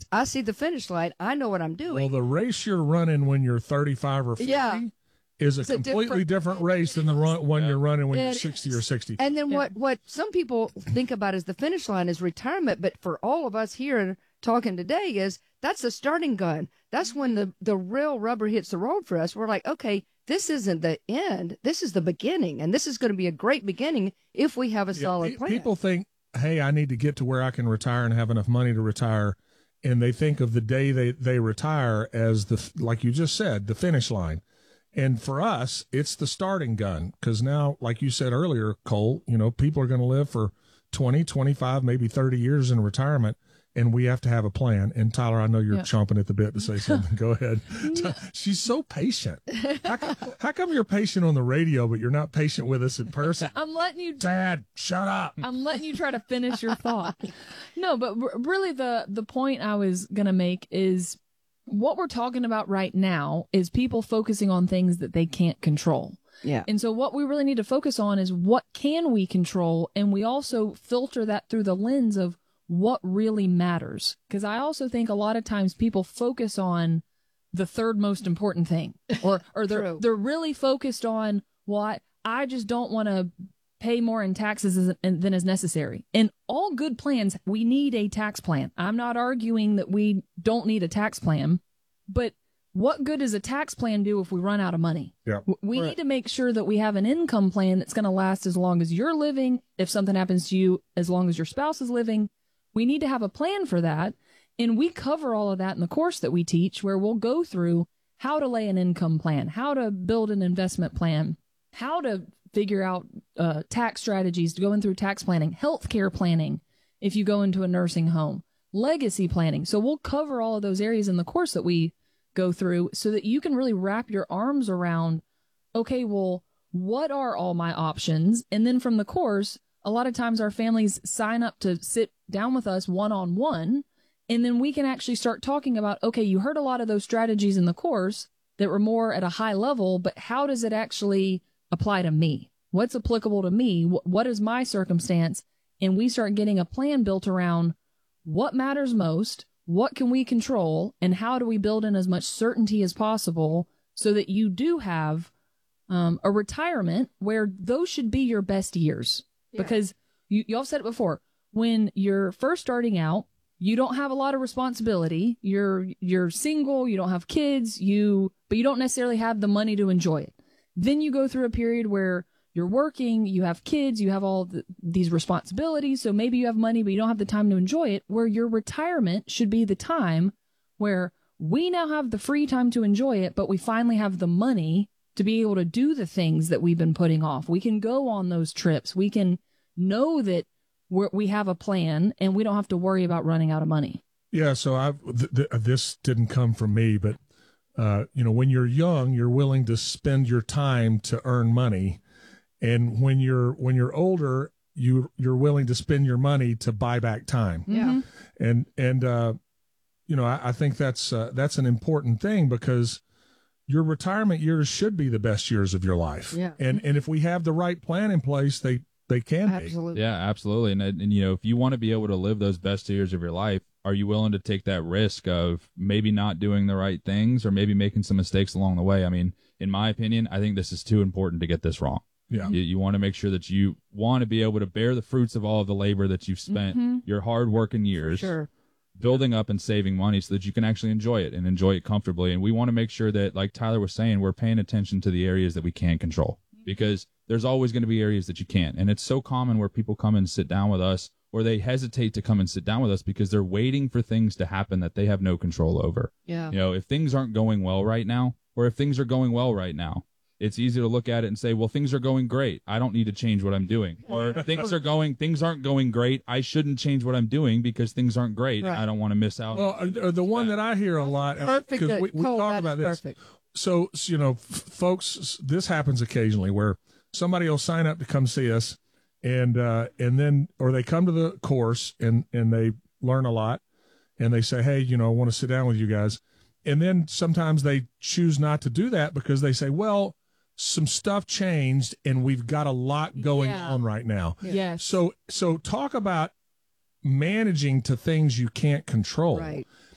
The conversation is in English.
I see the finish line. I know what I'm doing. Well, the race you're running when you're 35 or 40 is a completely different race than the one you're running when you're 60 or 60. And then what some people think about as the finish line is retirement, but for all of us here talking today is that's the starting gun. That's when the real rubber hits the road for us. We're like, okay, this isn't the end. This is the beginning, and this is going to be a great beginning if we have a solid plan. People think, hey, I need to get to where I can retire and have enough money to retire, and they think of the day they retire as like you just said, the finish line. And for us, it's the starting gun, because now, like you said earlier, Cole, people are going to live for 20, 25, maybe 30 years in retirement, and we have to have a plan. And Tyler, I know you're chomping at the bit to say something. Go ahead. She's so patient. How come you're patient on the radio, but you're not patient with us in person? I'm letting you. Dad, shut up. I'm letting you try to finish your thought. No, but really the point I was going to make is what we're talking about right now is people focusing on things that they can't control. Yeah. And so what we really need to focus on is what can we control, and we also filter that through the lens of what really matters. Because I also think a lot of times people focus on the third most important thing, or they're really focused on, well, I just don't want to pay more in taxes than is necessary. In all good plans, we need a tax plan. I'm not arguing that we don't need a tax plan, but what good does a tax plan do if we run out of money? Yeah. We need to make sure that we have an income plan that's going to last as long as you're living. If something happens to you, as long as your spouse is living, we need to have a plan for that. And we cover all of that in the course that we teach, where we'll go through how to lay an income plan, how to build an investment plan, how to figure out tax strategies, going through tax planning, healthcare planning, if you go into a nursing home, legacy planning. So we'll cover all of those areas in the course that we go through so that you can really wrap your arms around, okay, well, what are all my options? And then from the course, a lot of times our families sign up to sit down with us one-on-one, and then we can actually start talking about, okay, you heard a lot of those strategies in the course that were more at a high level, but how does it actually apply to me? What's applicable to me? What is my circumstance? And we start getting a plan built around what matters most, what can we control, and how do we build in as much certainty as possible so that you do have a retirement where those should be your best years. Yeah. Because y'all said it before, when you're first starting out, you don't have a lot of responsibility. You're single, you don't have kids, but you don't necessarily have the money to enjoy it. Then you go through a period where you're working, you have kids, you have all these responsibilities. So maybe you have money, but you don't have the time to enjoy it, where your retirement should be the time where we now have the free time to enjoy it, but we finally have the money to be able to do the things that we've been putting off. We can go on those trips. We can know that we have a plan and we don't have to worry about running out of money. Yeah. So this didn't come from me, but when you're young, you're willing to spend your time to earn money. And when you're older, you're willing to spend your money to buy back time. Yeah. And I think that's an important thing, because your retirement years should be the best years of your life. Yeah. And if we have the right plan in place, they can absolutely be. Yeah, absolutely. And if you want to be able to live those best years of your life, are you willing to take that risk of maybe not doing the right things or maybe making some mistakes along the way? I mean, in my opinion, I think this is too important to get this wrong. Yeah. You want to make sure that you want to be able to bear the fruits of all of the labor that you've spent, your hard working years, building up and saving money so that you can actually enjoy it and enjoy it comfortably. And we want to make sure that, like Tyler was saying, we're paying attention to the areas that we can control, because there's always going to be areas that you can't. And it's so common where people come and sit down with us, or they hesitate to come and sit down with us because they're waiting for things to happen that they have no control over. Yeah. If things aren't going well right now, or if things are going well right now, it's easy to look at it and say, well, things are going great. I don't need to change what I'm doing. Or things aren't going great. I shouldn't change what I'm doing because things aren't great. Right. I don't want to miss out. Well, the one that I hear a lot, because we talk about this. Perfect. So, folks, this happens occasionally where somebody will sign up to come see us, and then, or they come to the course and they learn a lot, and they say, hey, I want to sit down with you guys. And then sometimes they choose not to do that because they say, well, some stuff changed and we've got a lot going on right now. Yes. So talk about managing to things you can't control. Right.